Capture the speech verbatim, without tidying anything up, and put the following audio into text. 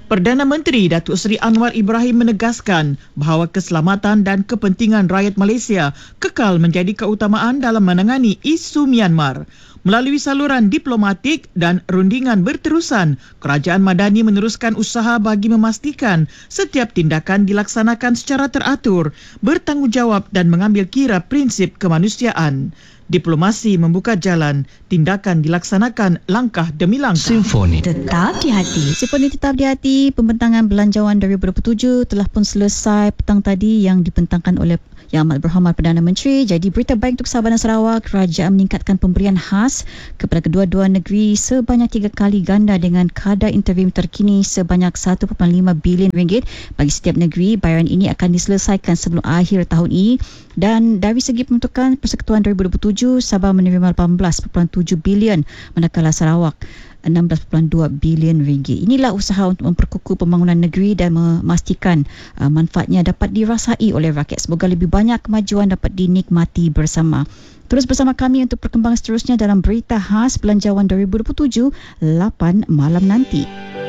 Perdana Menteri Datuk Seri Anwar Ibrahim menegaskan bahawa keselamatan dan kepentingan rakyat Malaysia kekal menjadi keutamaan dalam menangani isu Myanmar. Melalui saluran diplomatik dan rundingan berterusan, Kerajaan Madani meneruskan usaha bagi memastikan setiap tindakan dilaksanakan secara teratur, bertanggungjawab dan mengambil kira prinsip kemanusiaan. Diplomasi membuka jalan, tindakan dilaksanakan langkah demi langkah. Simfoni Tetap di hati. Simfoni tetap di hati. Pembentangan Belanjawan dua ribu dua puluh tujuh telah pun selesai petang tadi yang dibentangkan oleh Yang Amat Berhormat Perdana Menteri. Jadi berita baik untuk Sabah dan Sarawak, kerajaan meningkatkan pemberian khas kepada kedua-dua negeri sebanyak tiga kali ganda dengan kadar interim terkini sebanyak satu perpuluhan lima bilion ringgit bagi setiap negeri. Bayaran ini akan diselesaikan sebelum akhir tahun ini. Dan dari segi pembentukan Persekutuan dua ribu dua puluh tujuh, Sabah menerima lapan belas perpuluhan tujuh bilion manakala Sarawak enam belas perpuluhan dua bilion ringgit. Inilah usaha untuk memperkukuh pembangunan negeri dan memastikan uh, manfaatnya dapat dirasai oleh rakyat. Semoga lebih banyak kemajuan dapat dinikmati bersama. Terus bersama kami untuk perkembangan seterusnya dalam berita khas Belanjawan dua ribu dua puluh tujuh lapan malam nanti.